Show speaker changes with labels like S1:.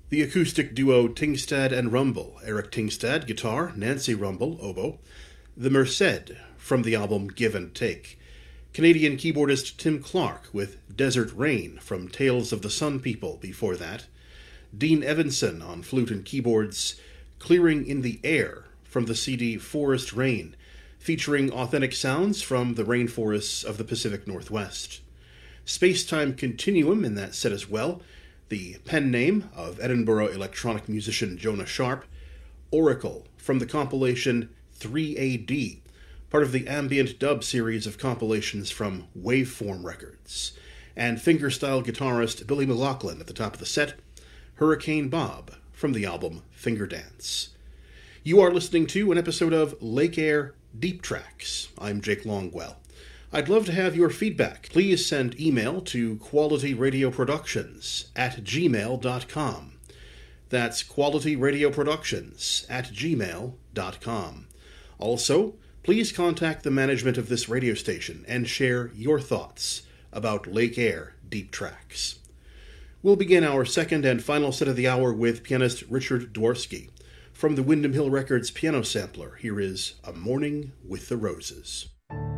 S1: The acoustic duo Tingstad and Rumble, Eric Tingstad, guitar, Nancy Rumble, oboe. The Merced, from the album Give and Take. Canadian keyboardist Tim Clark with Desert Rain from Tales of the Sun People before that. Dean Evanson on flute and keyboards. Clearing in the Air from the CD Forest Rain, featuring authentic sounds from the rainforests of the Pacific Northwest. Space-Time Continuum in that set as well, the pen name of Edinburgh electronic musician Jonah Sharp. Oracle from the compilation 3AD, part of the ambient dub series of compilations from Waveform Records. And fingerstyle guitarist Billy McLaughlin at the top of the set, Hurricane Bob from the album Finger Dance. You are listening to an episode of Lake Air Deep Tracks. I'm Jake Longwell. I'd love to have your feedback. Please send email to qualityradioproductions@gmail.com. That's qualityradioproductions@gmail.com. Also, please contact the management of this radio station and share your thoughts about Lake Air Deep Tracks. We'll begin our second and final set of the hour with pianist Richard Dworsky. From the Windham Hill Records piano sampler, here is A Morning with the Roses.